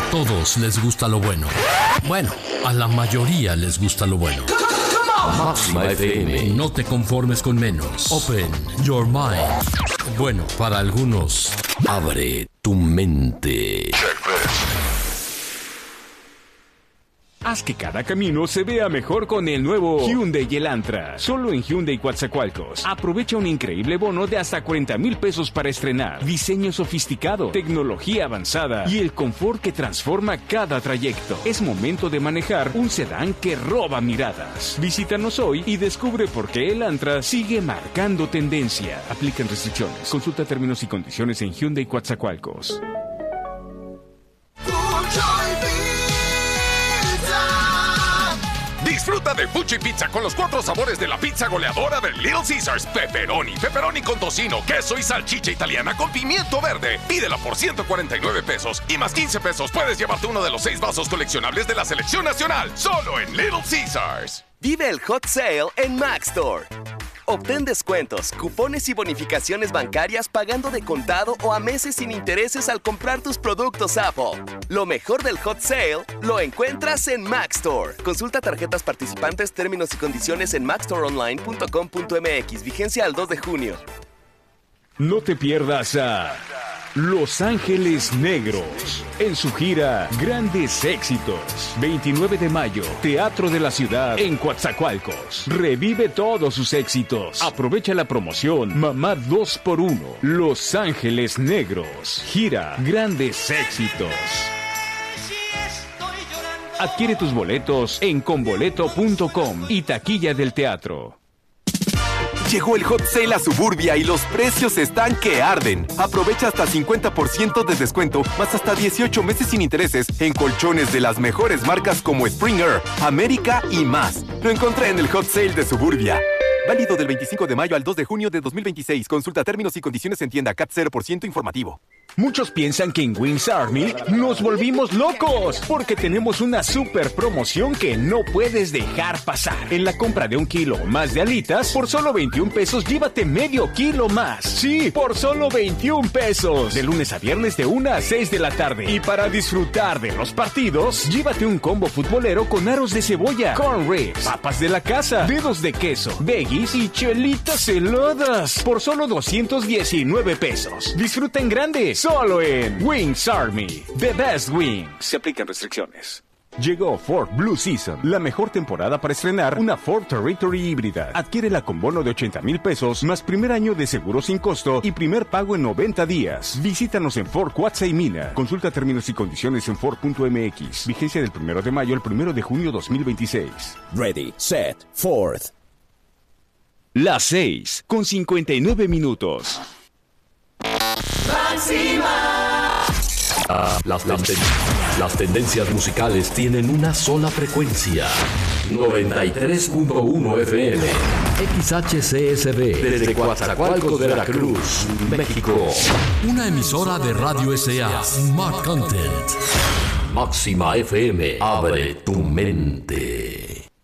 A todos les gusta lo bueno. Bueno, a la mayoría les gusta lo bueno. Máxima FM. No te conformes con menos. Open your mind. Bueno, para algunos, abre tu mente. Haz que cada camino se vea mejor con el nuevo Hyundai Elantra. Solo en Hyundai Coatzacoalcos. Aprovecha un increíble bono de hasta 40,000 pesos para estrenar. Diseño sofisticado, tecnología avanzada y el confort que transforma cada trayecto. Es momento de manejar un sedán que roba miradas. Visítanos hoy y descubre por qué Elantra sigue marcando tendencia. Aplican restricciones. Consulta términos y condiciones en Hyundai Coatzacoalcos. Disfruta de Fuchi Pizza con los 4 sabores de la pizza goleadora de Little Caesars. Pepperoni, pepperoni con tocino, queso y salchicha italiana con pimiento verde. Pídela por 149 pesos y más 15 pesos puedes llevarte uno de los 6 vasos coleccionables de la selección nacional. Solo en Little Caesars. Vive el Hot Sale en Maxstore. Obtén descuentos, cupones y bonificaciones bancarias pagando de contado o a meses sin intereses al comprar tus productos Apple. Lo mejor del Hot Sale lo encuentras en Maxstore. Consulta tarjetas participantes, términos y condiciones en maxstoreonline.com.mx. Vigencia al 2 de junio. No te pierdas a Los Ángeles Negros en su gira Grandes Éxitos. 29 de mayo, Teatro de la Ciudad en Coatzacoalcos. Revive todos sus éxitos. Aprovecha la promoción Mamá 2x1. Los Ángeles Negros. Gira Grandes Éxitos. Adquiere tus boletos en conboleto.com y taquilla del teatro. Llegó el Hot Sale a Suburbia y los precios están que arden. Aprovecha hasta 50% de descuento, más hasta 18 meses sin intereses en colchones de las mejores marcas como Springer, América y más. Lo encontré en el Hot Sale de Suburbia. Válido del 25 de mayo al 2 de junio de 2026. Consulta términos y condiciones en tienda CAT 0% informativo. Muchos piensan que en Wings Army nos volvimos locos porque tenemos una super promoción que no puedes dejar pasar. En la compra de 1 kilo o más de alitas, por solo 21 pesos llévate medio kilo más. Sí, por solo 21 pesos. De lunes a viernes de 1 a 6 de la tarde. Y para disfrutar de los partidos, llévate un combo futbolero con aros de cebolla, corn ribs, papas de la casa, dedos de queso, veggies y chelitas heladas. Por solo 219 pesos. Disfruta en grande. Solo en Wings Army. The Best Wings. Se aplican restricciones. Llegó Ford Blue Season, la mejor temporada para estrenar una Ford Territory híbrida. Adquiérela con bono de 80,000 pesos, más primer año de seguro sin costo y primer pago en 90 días. Visítanos en Ford Cuatza y Mina. Consulta términos y condiciones en Ford.mx. Vigencia del 1 de mayo al 1 de junio 2026. Ready, set, Ford. Las 6 con 59 minutos. ¡Máxima! Las tendencias musicales tienen una sola frecuencia. 93.1 FM. XHCSB. Desde Coatzacoalcos, Veracruz, México. Una emisora de Radio S.A. Smart Content. Máxima FM. Abre tu mente.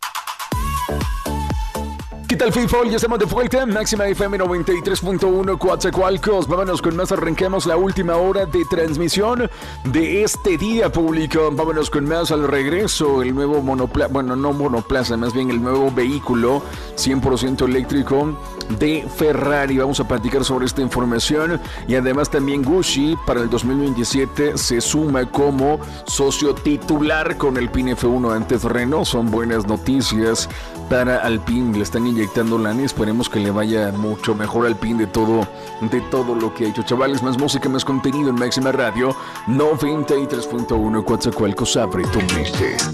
¿Qué tal, Faithful? Ya estamos de vuelta. Máxima FM 93.1 Coatzacoalcos. Vámonos con más. Arrancamos la última hora de transmisión de este día público. Vámonos con más al regreso. El nuevo monoplaza, bueno, no monoplaza, más bien el nuevo vehículo 100% eléctrico de Ferrari. Vamos a platicar sobre esta información. Y además también Gucci para el 2027 se suma como socio titular con Alpine F1 antes Renault. Son buenas noticias para Alpine. Le están inyectando lana y esperemos que le vaya mucho mejor al PIN de todo lo que ha hecho. Chavales, más música, más contenido en Máxima Radio 93.1 Coatzacoalcos. Abre tu mente.